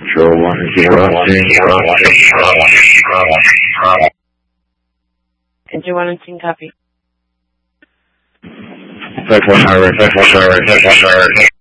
Control 1 Engine 1 and 10, copy. Effect 1 highway.